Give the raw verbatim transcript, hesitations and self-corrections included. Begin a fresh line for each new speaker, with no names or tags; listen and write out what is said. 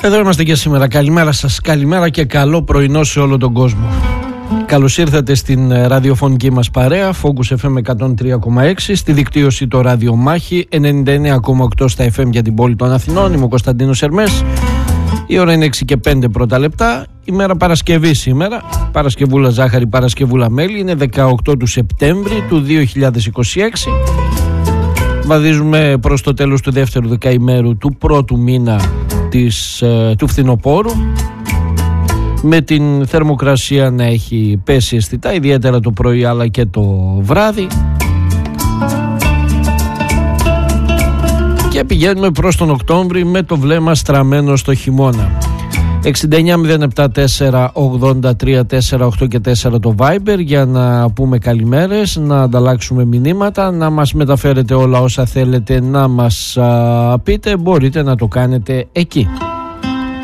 Εδώ είμαστε και σήμερα. Καλημέρα σας, καλημέρα και καλό πρωινό σε όλο τον κόσμο. Καλώς ήρθατε στην ραδιοφωνική μας παρέα Focus εφ εμ εκατόν τρία κόμμα έξι, στη δικτύωση το Ραδιομάχη ενενήντα εννέα κόμμα οκτώ στα εφ εμ για την πόλη των Αθηνών. Είμαι ο Κωνσταντίνος Ερμές. Η ώρα είναι έξι και πέντε πρώτα λεπτά. Ημέρα Παρασκευή σήμερα. Παρασκευούλα ζάχαρη, Παρασκευούλα μέλι. Είναι δεκαοκτώ του Σεπτέμβρη του δύο χιλιάδες είκοσι έξι. Βαδίζουμε προς το τέλος του δεύτερου δεκαημέρου του πρώτου μήνα της, του φθινοπόρου, με την θερμοκρασία να έχει πέσει αισθητά, ιδιαίτερα το πρωί αλλά και το βράδυ, και πηγαίνουμε προς τον Οκτώβρη με το βλέμμα στραμμένο στο χειμώνα. εξήντα εννέα μηδέν επτά τέσσερα ογδόντα τρία τέσσερα οκτώ και τέσσερα το Viber για να πούμε καλημέρες, να ανταλλάξουμε μηνύματα, να μας μεταφέρετε όλα όσα θέλετε να μας α, πείτε. Μπορείτε να το κάνετε εκεί.